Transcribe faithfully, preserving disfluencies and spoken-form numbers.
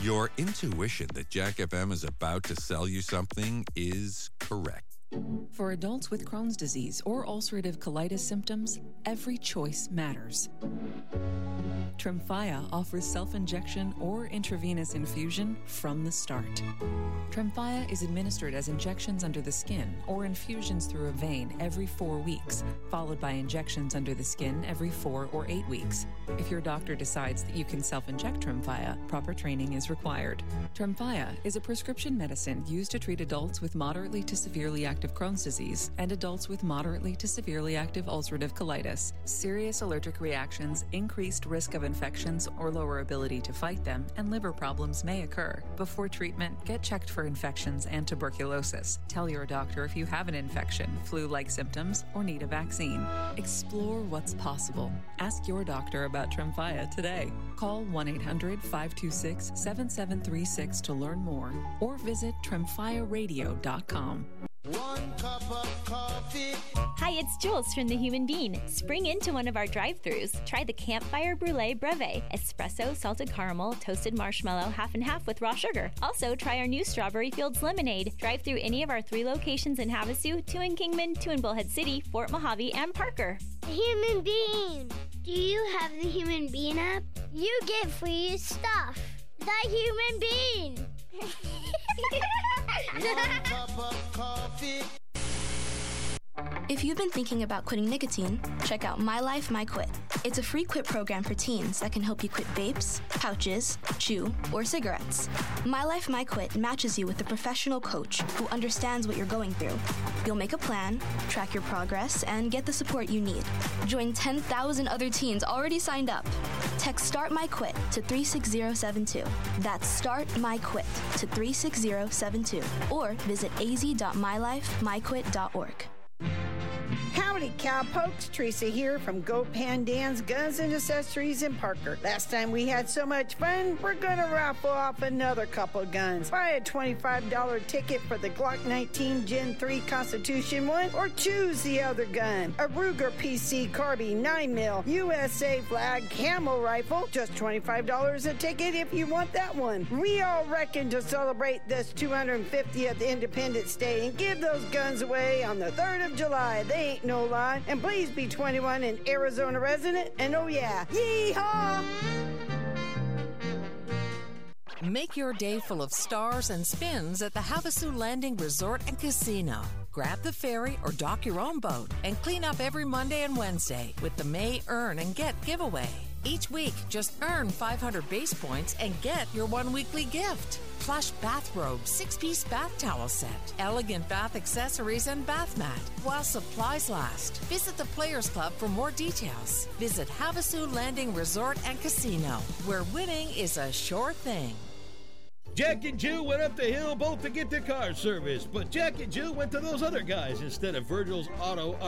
Your intuition that Jack F M is about to sell you something is correct. For adults with Crohn's disease or ulcerative colitis symptoms, every choice matters. Tremfya offers self-injection or intravenous infusion from the start. Tremfya is administered as injections under the skin or infusions through a vein every four weeks, followed by injections under the skin every four or eight weeks. If your doctor decides that you can self-inject Tremfya, proper training is required. Tremfya is a prescription medicine used to treat adults with moderately to severely active Crohn's disease and adults with moderately to severely active ulcerative colitis. Serious allergic reactions, increased risk of infections or lower ability to fight them, and liver problems may occur. Before treatment, get checked for infections and tuberculosis. Tell your doctor if you have an infection, flu-like symptoms, or need a vaccine. Explore what's possible. Ask your doctor about Tremfya today. Call one eight hundred five two six seven seven three six to learn more or visit tremfya radio dot com. One cup of coffee. Hi, it's Jules from The Human Bean. Spring into one of our drive-thrus. Try the Campfire Brûlée Brevet. Espresso, salted caramel, toasted marshmallow, half and half with raw sugar. Also, try our new Strawberry Fields Lemonade. Drive through any of our three locations in Havasu, two in Kingman, two in Bullhead City, Fort Mojave, and Parker. The Human Bean. Do you have the Human Bean app? You get free stuff. The Human Bean. One cup of coffee. If you've been thinking about quitting nicotine, check out My Life, My Quit. It's a free quit program for teens that can help you quit vapes, pouches, chew, or cigarettes. My Life, My Quit matches you with a professional coach who understands what you're going through. You'll make a plan, track your progress, and get the support you need. Join ten thousand other teens already signed up. Text START My Quit to three six zero seven two. That's START My Quit to three six zero seven two. Or visit a z dot my life my quit dot org. Howdy, cowpokes. Teresa here from Go Pandan's Guns and Accessories in Parker. Last time we had so much fun, we're going to raffle off another couple of guns. Buy a twenty-five dollars ticket for the Glock nineteen Gen three Constitution one, or choose the other gun. A Ruger P C Carbine nine mil U S A flag camo rifle, just twenty-five dollars a ticket if you want that one. We all reckon to celebrate this two hundred fiftieth Independence Day and give those guns away on the third of July. They ain't no lie. And please be twenty-one and Arizona resident. And oh yeah, yee-haw! Make your day full of stars and spins at the Havasu Landing Resort and Casino. Grab the ferry or dock your own boat and clean up every Monday and Wednesday with the May Earn and Get giveaway. Each week, just earn five hundred base points and get your one weekly gift. Plush bathrobe, six-piece bath towel set, elegant bath accessories, and bath mat while supplies last. Visit the Players Club for more details. Visit Havasu Landing Resort and Casino, where winning is a sure thing. Jack and Jill went up the hill both to get their car serviced, but Jack and Jill went to those other guys instead of Virgil's Auto